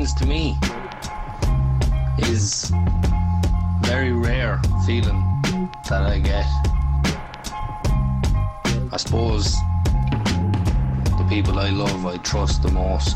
happens to me is very rare feeling that I get. I suppose the people I love, I trust the most.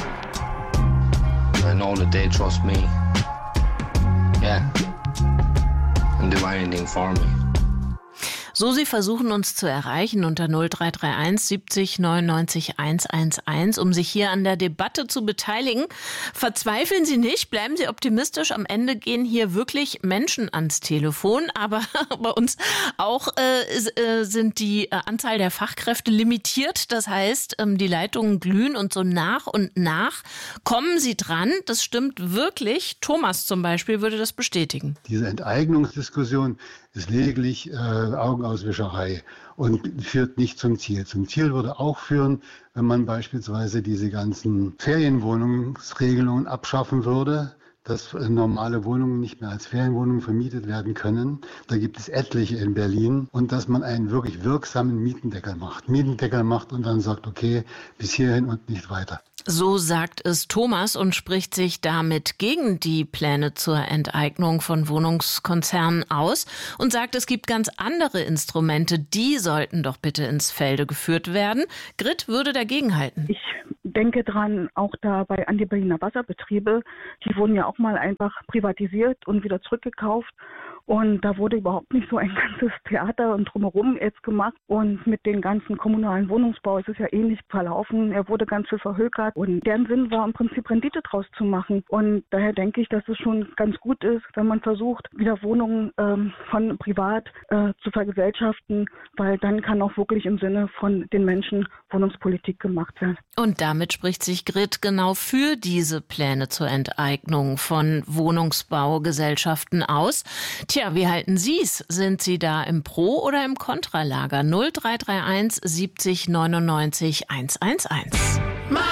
I know that they trust me. Yeah. And do anything for me. So, Sie versuchen uns zu erreichen unter 0331 70 99 111, um sich hier an der Debatte zu beteiligen. Verzweifeln Sie nicht, bleiben Sie optimistisch. Am Ende gehen hier wirklich Menschen ans Telefon. Aber bei uns auch sind die Anzahl der Fachkräfte limitiert. Das heißt, die Leitungen glühen und so nach und nach kommen sie dran. Das stimmt wirklich. Thomas zum Beispiel würde das bestätigen. Diese Enteignungsdiskussion ist lediglich Augenauswischerei und führt nicht zum Ziel. Zum Ziel würde auch führen, wenn man beispielsweise diese ganzen Ferienwohnungsregelungen abschaffen würde, dass normale Wohnungen nicht mehr als Ferienwohnungen vermietet werden können. Da gibt es etliche in Berlin. Und dass man einen wirklich wirksamen Mietendeckel macht. Und dann sagt, okay, bis hierhin und nicht weiter. So sagt es Thomas und spricht sich damit gegen die Pläne zur Enteignung von Wohnungskonzernen aus und sagt, es gibt ganz andere Instrumente, die sollten doch bitte ins Felde geführt werden. Grit würde dagegenhalten. Ich denke dran, auch dabei an die Berliner Wasserbetriebe, die wurden ja auch mal einfach privatisiert und wieder zurückgekauft. Und da wurde überhaupt nicht so ein ganzes Theater und drumherum jetzt gemacht. Und mit den ganzen kommunalen Wohnungsbau ist es ja ähnlich verlaufen. Er wurde ganz viel verhökert. Und deren Sinn war im Prinzip Rendite draus zu machen. Und daher denke ich, dass es schon ganz gut ist, wenn man versucht, wieder Wohnungen von privat zu vergesellschaften. Weil dann kann auch wirklich im Sinne von den Menschen Wohnungspolitik gemacht werden. Und damit spricht sich Grit genau für diese Pläne zur Enteignung von Wohnungsbaugesellschaften aus. Tja, wie halten Sie es? Sind Sie da im Pro- oder im Kontralager? 0331 70 99 111.